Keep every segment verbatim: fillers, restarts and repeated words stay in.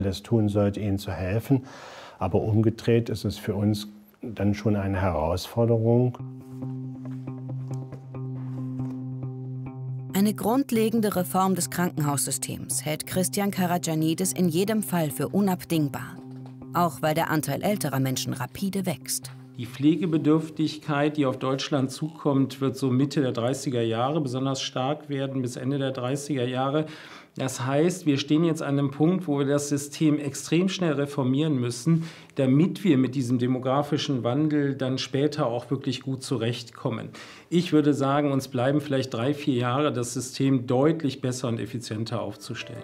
das tun sollte, ihnen zu helfen. Aber umgedreht ist es für uns dann schon eine Herausforderung. Eine grundlegende Reform des Krankenhaussystems hält Christian Karagianidis in jedem Fall für unabdingbar. Auch weil der Anteil älterer Menschen rapide wächst. Die Pflegebedürftigkeit, die auf Deutschland zukommt, wird so Mitte der dreißiger Jahre besonders stark werden, bis Ende der dreißiger Jahre. Das heißt, wir stehen jetzt an einem Punkt, wo wir das System extrem schnell reformieren müssen, damit wir mit diesem demografischen Wandel dann später auch wirklich gut zurechtkommen. Ich würde sagen, uns bleiben vielleicht drei, vier Jahre, das System deutlich besser und effizienter aufzustellen.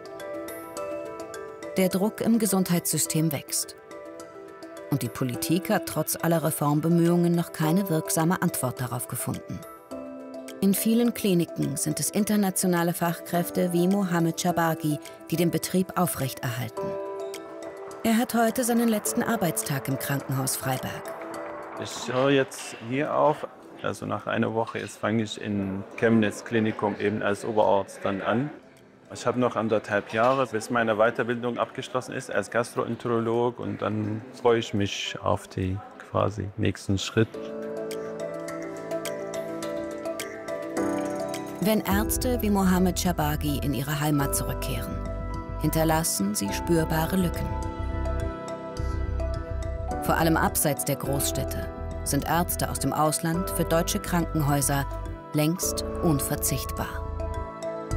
Der Druck im Gesundheitssystem wächst. Und die Politik hat trotz aller Reformbemühungen noch keine wirksame Antwort darauf gefunden. In vielen Kliniken sind es internationale Fachkräfte wie Mohamed Chabagi, die den Betrieb aufrechterhalten. Er hat heute seinen letzten Arbeitstag im Krankenhaus Freiberg. Ich höre jetzt hier auf. Also nach einer Woche jetzt fange ich in Chemnitz Klinikum eben als Oberarzt dann an. Ich habe noch anderthalb Jahre, bis meine Weiterbildung abgeschlossen ist als Gastroenterolog. Und dann freue ich mich auf den quasi nächsten Schritt. Wenn Ärzte wie Mohamed Chabagi in ihre Heimat zurückkehren, hinterlassen sie spürbare Lücken. Vor allem abseits der Großstädte sind Ärzte aus dem Ausland für deutsche Krankenhäuser längst unverzichtbar.